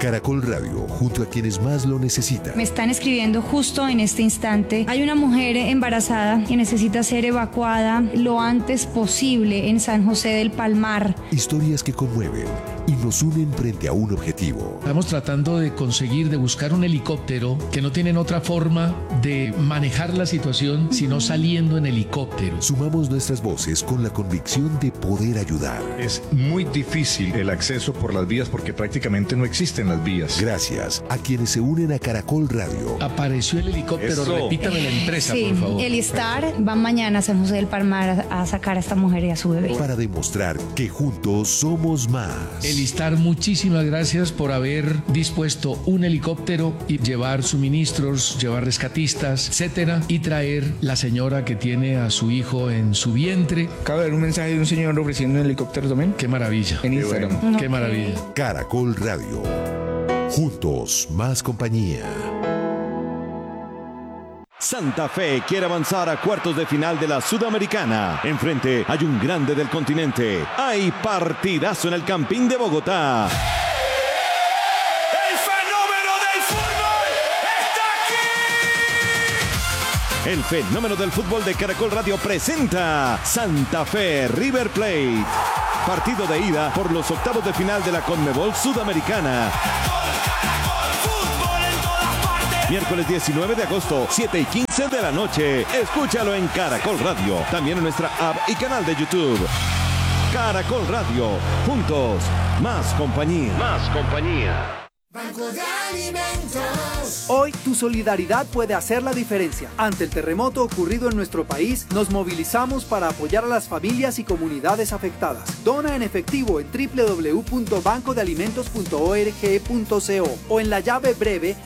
Caracol Radio, junto a quienes más lo necesitan. Me están escribiendo justo en este instante. Hay una mujer embarazada que necesita ser evacuada lo antes posible en San José del Palmar. Historias que conmueven y nos unen frente a un objetivo. Estamos tratando de conseguir, de buscar un helicóptero que no tienen otra forma de manejar la situación sino saliendo en helicóptero. Sumamos nuestras voces con la convicción de poder ayudar. Es muy difícil el acceso por las vías porque prácticamente no existen las vías. Gracias a quienes se unen a Caracol Radio. Apareció el helicóptero, Eso. repítame la empresa, Sí, por favor. el ISTAR va mañana a San José del Palmar a sacar a esta mujer y a su bebé. Para demostrar que juntos somos más. El ISTAR, muchísimas gracias por haber dispuesto un helicóptero y llevar suministros, llevar rescatistas, etcétera, y traer la señora que tiene a su hijo en su vientre. Acaba de ver un mensaje de un señor ofreciendo un helicóptero también. Qué maravilla. En Instagram. Bueno, qué maravilla. Caracol Radio. Juntos, más compañía. Santa Fe quiere avanzar a cuartos de final de la Sudamericana. Enfrente hay un grande del continente. Hay partidazo en el Campín de Bogotá. ¡El fenómeno del fútbol está aquí! El fenómeno del fútbol de Caracol Radio presenta Santa Fe River Plate. Partido de ida por los octavos de final de la Conmebol Sudamericana. Miércoles 19 de agosto, 7:15 de la noche. Escúchalo en Caracol Radio. También en nuestra app y canal de YouTube. Caracol Radio. Juntos, más compañía. Más compañía. Banco de Alimentos. Hoy tu solidaridad puede hacer la diferencia. Ante el terremoto ocurrido en nuestro país, nos movilizamos para apoyar a las familias y comunidades afectadas. Dona en efectivo en www.bancodealimentos.org.co o en la llave breve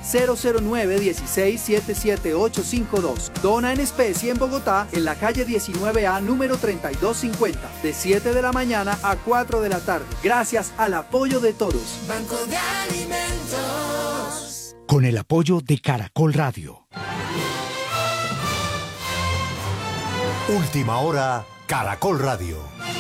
009-16-77852. Dona en especie en Bogotá, en la calle 19A, número 3250, de 7 de la mañana a 4 de la tarde. Gracias al apoyo de todos. Banco de Alimentos. Con el apoyo de Caracol Radio. Última hora, Caracol Radio.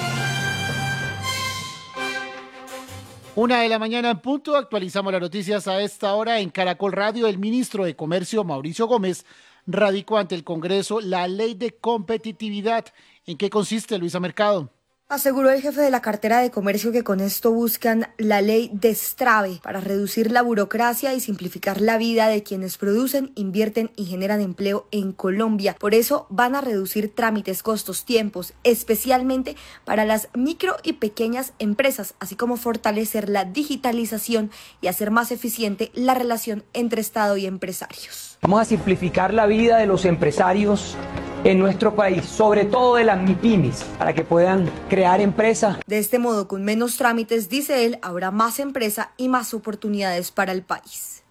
1 de la mañana en punto, actualizamos las noticias a esta hora en Caracol Radio. El ministro de Comercio, Mauricio Gómez, radicó ante el Congreso la ley de competitividad. ¿En qué consiste, Luisa Mercado? Aseguró el jefe de la cartera de comercio que con esto buscan la ley Destrave para reducir la burocracia y simplificar la vida de quienes producen, invierten y generan empleo en Colombia. Por eso van a reducir trámites, costos, tiempos, especialmente para las micro y pequeñas empresas, así como fortalecer la digitalización y hacer más eficiente la relación entre Estado y empresarios. Vamos a simplificar la vida de los empresarios en nuestro país, sobre todo de las MIPYMES, para que puedan crear empresas. De este modo, con menos trámites, dice él, habrá más empresa y más oportunidades para el país.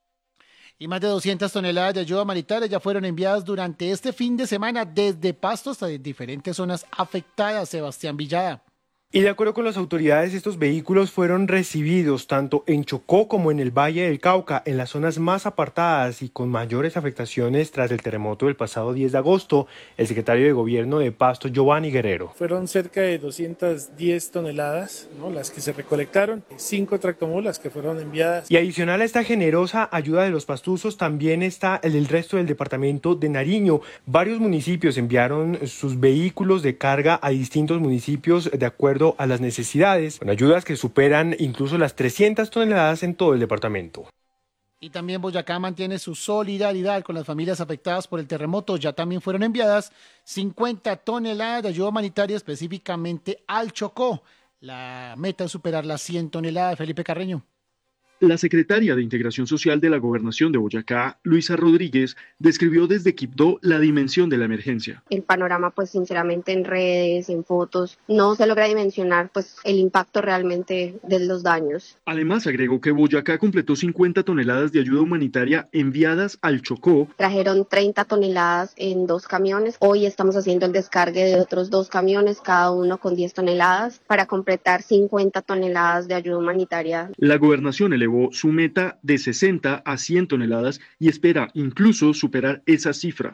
Y más de 200 toneladas de ayuda humanitaria ya fueron enviadas durante este fin de semana desde Pasto hasta diferentes zonas afectadas. Sebastián Villada. Y de acuerdo con las autoridades, estos vehículos fueron recibidos tanto en Chocó como en el Valle del Cauca, en las zonas más apartadas y con mayores afectaciones tras el terremoto del pasado 10 de agosto. El secretario de Gobierno de Pasto, Giovanni Guerrero. Fueron cerca de 210 toneladas, ¿no?, las que se recolectaron, 5 tractomulas que fueron enviadas. Y adicional a esta generosa ayuda de los pastuzos, también está el del resto del departamento de Nariño. Varios municipios enviaron sus vehículos de carga a distintos municipios de acuerdo a las necesidades, con ayudas que superan incluso las 300 toneladas en todo el departamento. Y también Boyacá mantiene su solidaridad con las familias afectadas por el terremoto. Ya también fueron enviadas 50 toneladas de ayuda humanitaria específicamente al Chocó. La meta es superar las 100 toneladas. Felipe Carreño. La secretaria de Integración Social de la Gobernación de Boyacá, Luisa Rodríguez, describió desde Quibdó la dimensión de la emergencia. El panorama, pues sinceramente en redes, en fotos, no se logra dimensionar pues el impacto realmente de los daños. Además, agregó que Boyacá completó 50 toneladas de ayuda humanitaria enviadas al Chocó. Trajeron 30 toneladas en 2 camiones. Hoy estamos haciendo el descargue de otros 2 camiones, cada uno con 10 toneladas, para completar 50 toneladas de ayuda humanitaria. La gobernación elevó su meta de 60 a 100 toneladas y espera incluso superar esa cifra.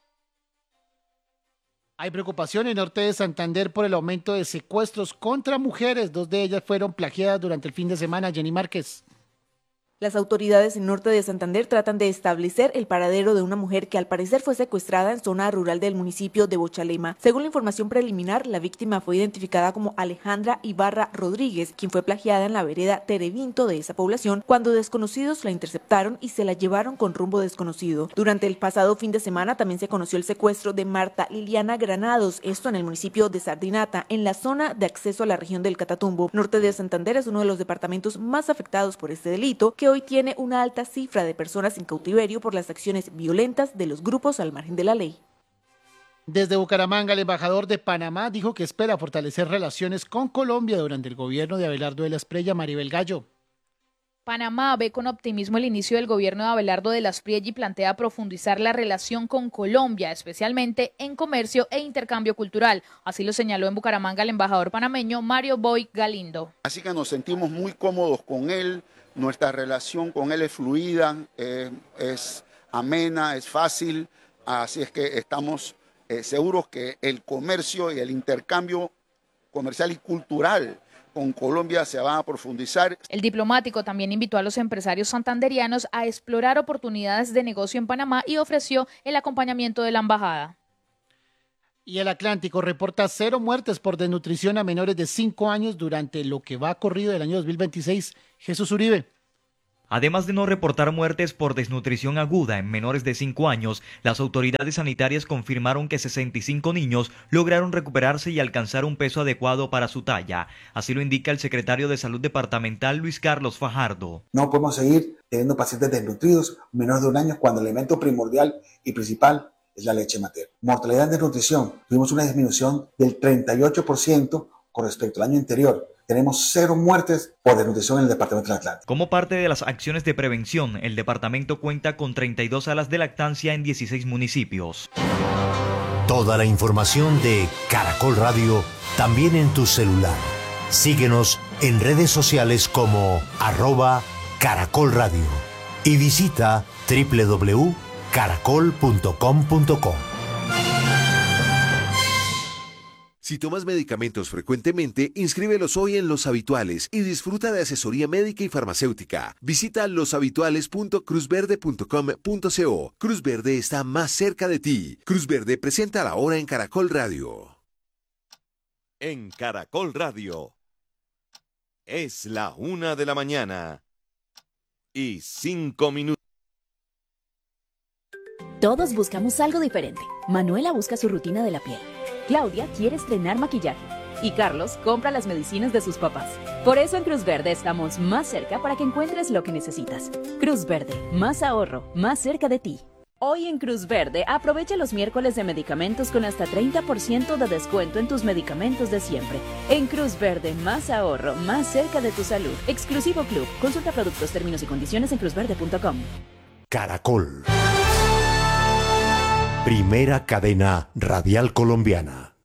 Hay preocupación en Norte de Santander por el aumento de secuestros contra mujeres. 2 de ellas fueron plagiadas durante el fin de semana. Jenny Márquez. Las autoridades en norte de Santander tratan de establecer el paradero de una mujer que al parecer fue secuestrada en zona rural del municipio de Bochalema. Según la información preliminar, la víctima fue identificada como Alejandra Ibarra Rodríguez, quien fue plagiada en la vereda Terevinto de esa población cuando desconocidos la interceptaron y se la llevaron con rumbo desconocido. Durante el pasado fin de semana también se conoció el secuestro de Marta Liliana Granados, esto en el municipio de Sardinata, en la zona de acceso a la región del Catatumbo. Norte de Santander es uno de los departamentos más afectados por este delito, que hoy tiene una alta cifra de personas en cautiverio por las acciones violentas de los grupos al margen de la ley. Desde Bucaramanga, el embajador de Panamá dijo que espera fortalecer relaciones con Colombia durante el gobierno de Abelardo de la Espriella. Maribel Gallo. Panamá ve con optimismo el inicio del gobierno de Abelardo de la Espriella y plantea profundizar la relación con Colombia, especialmente en comercio e intercambio cultural. Así lo señaló en Bucaramanga el embajador panameño Mario Boy Galindo. Así que nos sentimos muy cómodos con él, nuestra relación con él es fluida, es amena, es fácil, así es que estamos seguros que el comercio y el intercambio comercial y cultural con Colombia se va a profundizar. El diplomático también invitó a los empresarios santanderianos a explorar oportunidades de negocio en Panamá y ofreció el acompañamiento de la embajada. Y el Atlántico reporta 0 muertes por desnutrición a menores de 5 años durante lo que va corrido del año 2026. Jesús Uribe. Además de no reportar muertes por desnutrición aguda en menores de 5 años, las autoridades sanitarias confirmaron que 65 niños lograron recuperarse y alcanzar un peso adecuado para su talla. Así lo indica el secretario de Salud Departamental, Luis Carlos Fajardo. No podemos seguir teniendo pacientes desnutridos menores de 1 año cuando el elemento primordial y principal es la leche materna. Mortalidad en desnutrición, tuvimos una disminución del 38% con respecto al año anterior. Tenemos 0 muertes por desnutrición en el departamento del Atlántico. Como parte de las acciones de prevención, el departamento cuenta con 32 salas de lactancia en 16 municipios. Toda la información de Caracol Radio también en tu celular. Síguenos en redes sociales como @Caracol Radio y visita www.caracol.com.co. Si tomas medicamentos frecuentemente, inscríbelos hoy en Los Habituales y disfruta de asesoría médica y farmacéutica. Visita loshabituales.cruzverde.com.co. Cruz Verde está más cerca de ti. Cruz Verde presenta la hora en Caracol Radio. En Caracol Radio. Es la 1 de la mañana y 5 minutos. Todos buscamos algo diferente. Manuela busca su rutina de la piel. Claudia quiere estrenar maquillaje y Carlos compra las medicinas de sus papás. Por eso en Cruz Verde estamos más cerca para que encuentres lo que necesitas. Cruz Verde, más ahorro, más cerca de ti. Hoy en Cruz Verde aprovecha los miércoles de medicamentos con hasta 30% de descuento en tus medicamentos de siempre. En Cruz Verde, más ahorro, más cerca de tu salud. Exclusivo Club. Consulta productos, términos y condiciones en cruzverde.com. Caracol. Primera cadena radial colombiana.